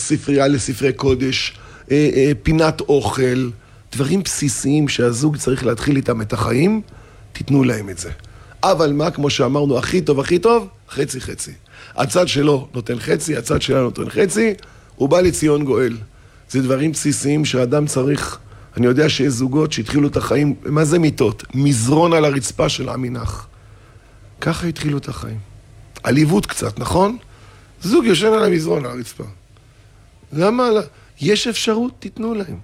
ספרייה לספרי קודש, פינת אוכל, דברים בסיסיים שהזוג צריך להתחיל איתם את החיים, תיתנו להם את זה. אבל מה, כמו שאמרנו, הכי טוב, חצי חצי. הצד שלו נותן חצי, הצד שלנו נותן חצי, הוא בא לציון גואל. זה דברים בסיסיים שהאדם צריך. אני יודע שיש זוגות שהתחילו את החיים, מה זה מיטות? מזרון על הרצפה של עמינח. ככה התחילו את החיים. עליבות קצת, נכון? זוג יושן על המזרון, על הרצפה. למה? יש אפשרות, תיתנו להם.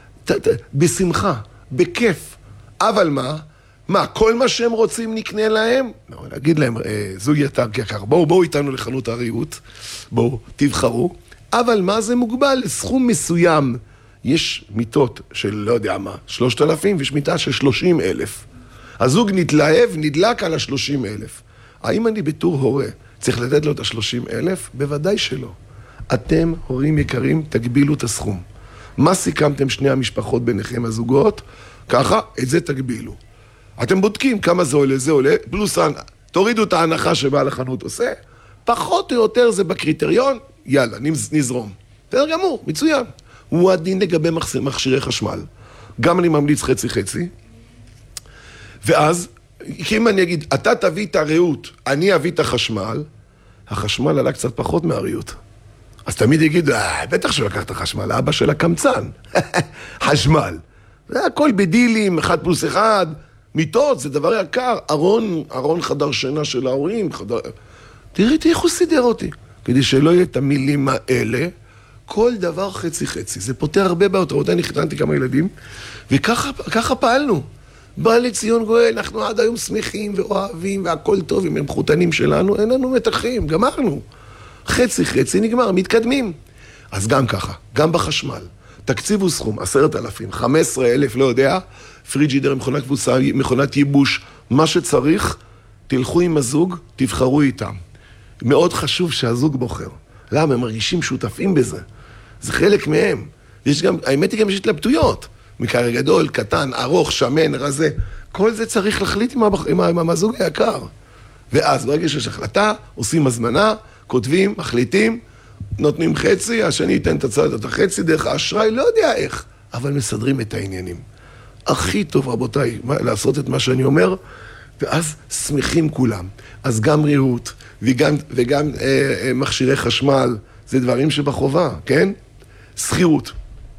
בשמחה, בכיף. אבל מה, כל מה שהם רוצים נקנה להם? לא, נגיד להם, זוג יקר, בואו איתנו לחנות הריהוט, בואו, תבחרו. אבל מה זה מוגבל? לסכום מסוים. יש מיטות של, לא יודע מה, 3,000, ויש מיטה של 30,000. הזוג נתלהב, נדלק על ה-30,000. האם אני בתור הורה צריך לתת לו את ה-30,000? בוודאי שלא. אתם, הורים יקרים, תגבילו את הסכום. מה סיכמתם שני המשפחות ביניכם הזוגות? ככה, את זה תגבילו. אתם בודקים כמה זה עולה, פלוס תורידו את ההנחה שבעל החנות עושה, פחות או יותר זה בקריטריון, יאללה, נזרום. בסדר גמור, מצוין. הוא הדין לגבי מכשירי חשמל. גם אני ממליץ חצי-חצי. ואז, אם אני אגיד, אתה תביא את הריהוט, אני אביא את החשמל, החשמל עלה קצת פחות מהריהוט. אז תמיד יגיד, בטח שהוא לקח את החשמל, האבא של הקמצן. חשמל. זה הכל בדילים, 1+1, מיטות, זה דבר יקר. ארון חדר שינה של ההורים, תראי איך הוא סידר אותי. כדי שלא יהיה את המילים האלה, כל דבר חצי-חצי. זה פותר הרבה בעיות. רבותיי, אני חיתנתי כמה ילדים, וככה פעלנו. בא לציון גואל, אנחנו עד היום שמחים ואוהבים, והכל טוב, אם הם מחותנים שלנו, אין לנו מתחים, גמרנו. חצי-חצי נגמר, מתקדמים. אז גם ככה, גם בחשמל. תקציבו סכום, 10,000, 15,000, לא יודע, פריג'ידר, מכונת כבוסה, מכונת ייבוש, מה שצריך, תלכו עם הזוג, תבחרו איתם. מאוד חשוב שהזוג בוחר. למה? הם מרגישים שותפים בזה. זה חלק מהם. יש גם, האמת היא גם יש התלבטויות. מקרה גדול, קטן, ארוך, שמן, רזה. כל זה צריך להחליט עם הזוג היקר. ואז ברגע שיש החלטה, עושים הזמנה, כותבים, מחליטים, נותנים חצי, השני ייתן את החצי דרך האשראי, לא יודע איך, אבל מסדרים את העניינים. הכי טוב, רבותיי, לעשות את מה שאני אומר, ואז שמחים כולם. אז גם ריהוט, וגם מכשירי חשמל, זה דברים שבחובה, כן? שכירות.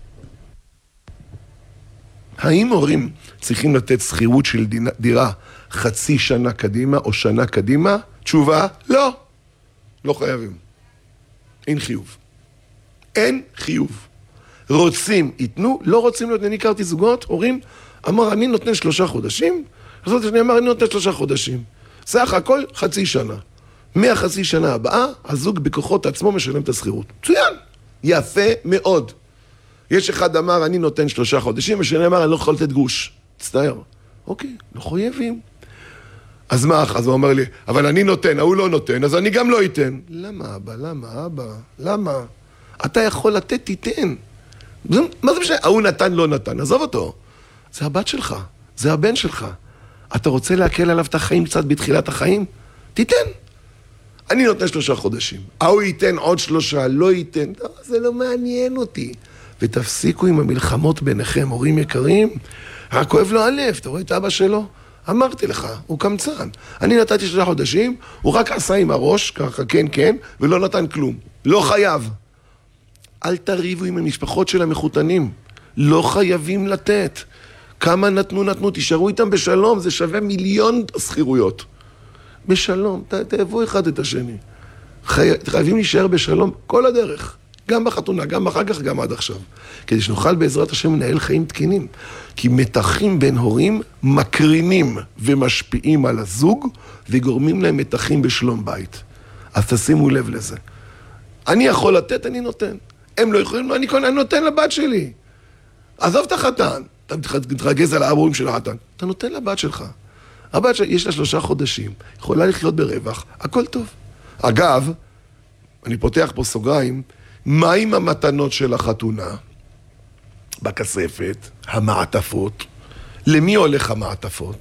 האם הורים צריכים לתת שכירות של דירה חצי שנה קדימה או שנה קדימה? תשובה, לא. לא חייבים. אין חיוב. אין חיוב. רוצים, ייתנו, לא רוצים להיות, אני הכרתי זוגות, הורים, אמר, אני נותן 3 חודשים, זאת אני אמר, אני נותן 3 חודשים. סך הכל חצי שנה. מהחצי שנה הבאה, הזוג בכוחות עצמו משלם את השכירות. מצוין. יפה מאוד. יש אחד אמר, אני נותן 3 חודשים, ושני אמר, אני לא יכול לתת גוש. תצטער. אוקיי, לא חייבים. אז מה? אז הוא אומר לי, אבל אני נותן, הוא לא נותן, אז אני גם לא אתן. למה, אבא? למה, אבא? למה? אתה יכול לתת, תיתן. מה זה משנה? הוא נתן, לא נתן. עזוב אותו. זה הבת שלך, זה הבן שלך. אתה רוצה להקל עליו את החיים קצת בתחילת החיים? תיתן. אני נותן 3 חודשים. הוא ייתן עוד 3, לא ייתן. לא, זה לא מעניין אותי. ותפסיקו עם המלחמות ביניכם, הורים יקרים. כואב לו הלב, אתה רואה את אבא שלו? אמרתי לך, הוא קמצן. אני נתתי 3 חודשים, הוא רק עשה עם הראש, ככה כן, ולא נתן כלום. לא חייב. אל תריבו עם המשפחות של המחותנים. לא חייבים לתת. כמה נתנו, תישארו איתם בשלום, זה שווה 1,000,000 שכירויות. בשלום, תאהבו אחד את השני. חייבים להישאר בשלום כל הדרך. גם בחתונה, גם אחר כך, גם עד עכשיו. כדי שנוכל בעזרת השם לנהל חיים תקינים. כי מתחים בין הורים מקרינים ומשפיעים על הזוג, וגורמים להם מתחים בשלום בית. אז תשימו לב לזה. אני יכול לתת, אני נותן. הם לא יכולים, אני נותן לבת שלי. עזוב את החתן. אתה מתרגז על האבורים של החתן. אתה נותן לבת שלך. הבת שלי, יש לה 3 חודשים, יכולה לחיות ברווח, הכל טוב. אגב, אני פותח פה סוגריים, מה עם המתנות של החתונה? בכספת, המעטפות. למי הולך המעטפות?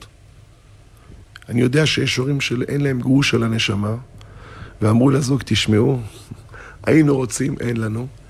אני יודע שיש הורים שאין להם גרוש על הנשמה, ואמרו לזוג, תשמעו, היינו רוצים, אין לנו.